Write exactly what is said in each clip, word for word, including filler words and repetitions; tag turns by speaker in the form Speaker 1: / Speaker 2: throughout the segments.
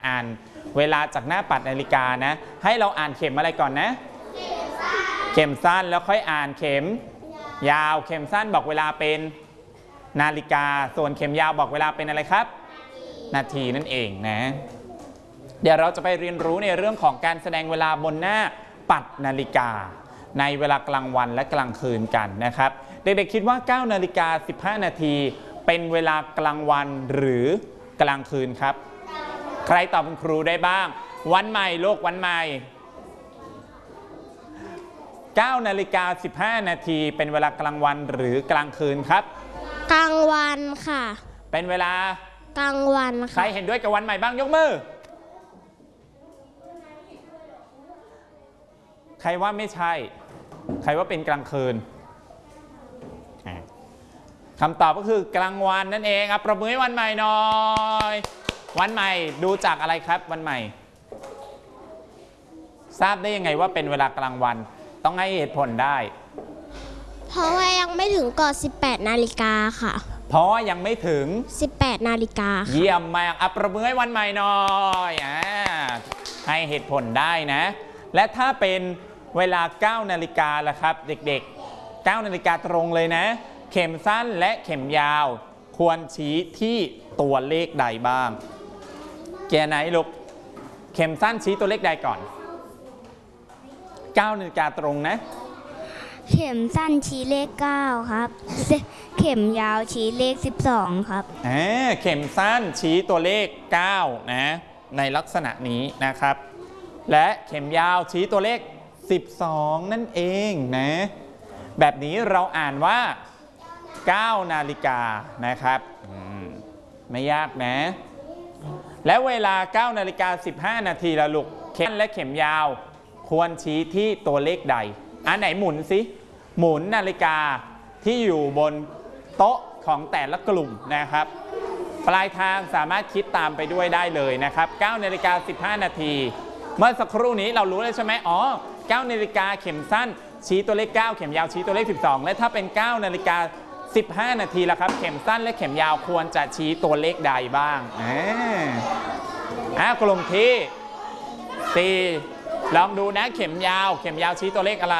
Speaker 1: อ่านเวลาจากหน้าปัดนาฬิกานะให้เราอ่านเข็มอะไรก่อนนะเข็มสั้นแล้วค่อยอ่านเข็มยาวเข็มสั้นบอกเวลาเป็นนาฬิกาส่วนเข็มยาวบอกเวลาเป็นอะไรครับนาทีนั่นเองนะเดี๋ยวเราจะไปเรียนรู้ในเรื่องของการแสดงเวลาบนหน้าปัดนาฬิกาในเวลากลางวันและกลางคืนกันนะครับเด็กๆคิดว่าเก้านาฬิกาสิบห้านาทีเป็นเวลากลางวันหรือกลางคืนครับใครตอบคุณครูได้บ้างวันใหม่โลกวันใหม่เก้านาฬิกาสิบห้านาทีเป็นเวลากลางวันหรือกลางคืนครับ
Speaker 2: กลางวันค่ะ
Speaker 1: เป็นเวลาก
Speaker 2: ลางวันค่ะ
Speaker 1: ใครเห็นด้วยกับวันใหม่บ้างยกมือใครว่าไม่ใช่ใครว่าเป็นกลางคืนคำตอบก็คือกลางวันนั่นเองอ่ะประมือให้วันใหม่หน่อยวันใหม่ดูจากอะไรครับวันใหม่ทราบได้ยังไงว่าเป็นเวลากลางวันต้องให้เหตุผลได้
Speaker 2: เพราะว่ายังไม่ถึงก่อนสิบแปดนาฬิกาค่ะ
Speaker 1: เพราะว่ายังไม่ถึง
Speaker 2: สิบแปดนาฬิกา
Speaker 1: เยี่ยมมากอ่ะประมือให้วันใหม่หน่อยอ่าให้เหตุผลได้นะและถ้าเป็นเวลาเก้านาฬิกาล่ะครับเด็กๆเก้านาฬิกาตรงเลยนะเข็มสั้นและเข็มยาวควรชี้ที่ตัวเลขใดบ้างแกไหนลูกเข็มสั้นชี้ตัวเลขใดก่อนเก้านาฬิกาตรงนะ
Speaker 2: เข็มสั้นชี้เลขเก้าครับเข็มยาวชี้เลขสิบสองครับ
Speaker 1: อ่าเข็มสั้นชี้ตัวเลขเก้านะในลักษณะนี้นะครับและเข็มยาวชี้ตัวเลขสิบสองนั่นเองนะแบบนี้เราอ่านว่าเก้านาฬิกานะครับไม่ยากนะและเวลาเก้านาฬิกาสิบห้านาทีละลูกเข็มและเข็มยาวควรชี้ที่ตัวเลขใดอันไหนหมุนสิหมุนนาฬิกาที่อยู่บนโต๊ะของแต่ละกลุ่มนะครับปลายทางสามารถคิดตามไปด้วยได้เลยนะครับเก้านาฬิกาสิบห้านาทีเมื่อสักครู่นี้เรารู้เลยใช่ไหมอ๋อเก้านาฬิกาเข็มสั้นชี้ตัวเลขเก้าเข็มยาวชี้ตัวเลขสิบสองและถ้าเป็นเก้านาฬิกาสิบห้านาทีแล้วครับเข็มสั้นและเข็มยาวควรจะชี้ตัวเลขใดบ้างอ่าอ่ากลุ่มที่สี่ลองดูนะเข็มยาวเข็มยาวชี้ตัวเลขอะไร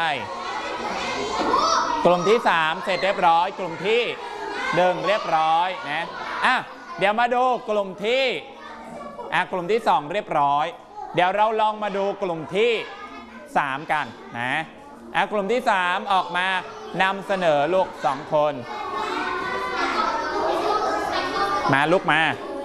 Speaker 1: กลุ่มที่สามเสร็จเรียบร้อยกลุ่มที่หนึ่งเรียบร้อยนะอ่ะเดี๋ยวมาดูกลุ่มที่อ่ะกลุ่มที่สองเรียบร้อยเดี๋ยวเราลองมาดูกลุ่มที่สามกันนะอ่ะกลุ่มที่สามออกมานำเสนอลูกสองคนมาลูกมา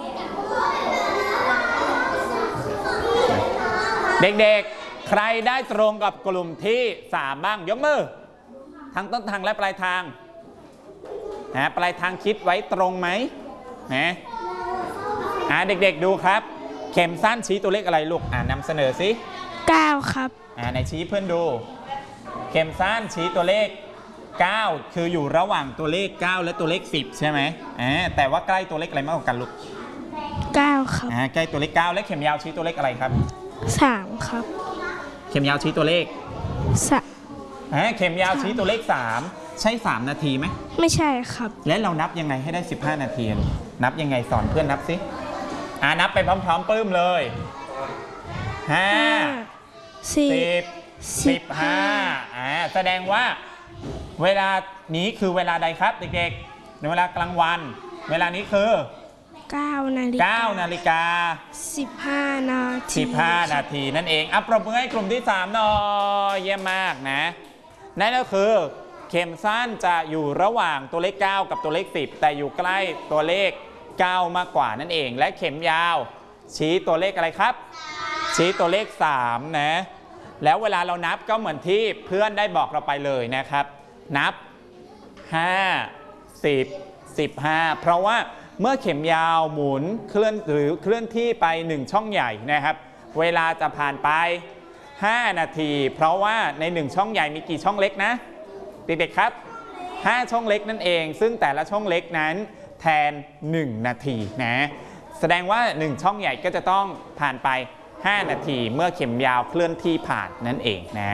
Speaker 1: เด็กๆใครได้ตรงกับกลุ่มที่สามบ้างยกมือทั้งต้นทางและปลายทางนะปลายทางคิดไว้ตรงไหมนะอ่าเด็กๆดูครับเข็มสั้นชี้ตัวเลขอะไรลูกอ่านำเสนอสิ
Speaker 2: เก้าครับ
Speaker 1: อ่าในชี้เพื่อนดูเข็มสั้นชี้ตัวเลขเก้าคืออยู่ระหว่างตัวเลขเก้าและตัวเลขสิบใช่ไหมอ่าแต่ว่าใกล้ตัวเลขอะไรมากกว่ากันลูก
Speaker 2: เก้าครับ
Speaker 1: อ่าใกล้ตัวเลขเก้าและเข็มยาวชี้ตัวเลขอะไรครับ
Speaker 2: สามครับ
Speaker 1: เข็มยาวชี้ตัวเลข
Speaker 2: สาม
Speaker 1: อ่าเข็มยาวชี้ตัวเลขสามใช่สามนาทีไหม
Speaker 2: ไม่ใช่ครับ
Speaker 1: และเรานับยังไงให้ได้สิบห้านาทีนับยังไงสอนเพื่อนนับสิอ่านับไปพร้อมๆปื้มเลยห้าสิบสิบห้าอ่าแสดงว่าเวลานี้คือเวลาใดครับเด็กๆในเวลากลางวันเวลานี้คือ
Speaker 2: เก้านาฬิกา
Speaker 1: เก้านาฬิกา
Speaker 2: สิบห้านาที
Speaker 1: สิบห้านาทีนั่นเองอัปปรบมือให้กลุ่มที่สามหน่อยเยี่ยมมากนะนั่นก็คือเข็มสั้นจะอยู่ระหว่างตัวเลขเก้ากับตัวเลขสิบแต่อยู่ใกล้ตัวเลขเก้ามากกว่านั่นเองและเข็มยาวชี้ตัวเลขอะไรครับชี้ตัวเลขสามนะแล้วเวลาเรานับก็เหมือนที่เพื่อนได้บอกเราไปเลยนะครับนับห้า สิบ สิบห้าเพราะว่าเมื่อเข็มยาวหมุนเคลื่อนหรือเคลื่อนที่ไปหนึ่งช่องใหญ่นะครับเวลาจะผ่านไปห้านาทีเพราะว่าในหนึ่งช่องใหญ่มีกี่ช่องเล็กนะเด็กๆครับห้าช่องเล็กนั่นเองซึ่งแต่ละช่องเล็กนั้นแทนหนึ่งนาทีนะแสดงว่าหนึ่งช่องใหญ่ก็จะต้องผ่านไปห้านาทีเมื่อเข็มยาวเคลื่อนที่ผ่านนั่นเองนะ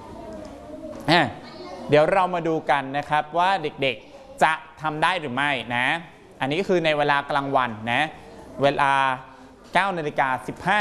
Speaker 1: เดี๋ยวเรามาดูกันนะครับว่าเด็กๆจะทำได้หรือไม่นะอันนี้คือในเวลากลางวันนะเวลาเก้านาฬิกาสิบห้า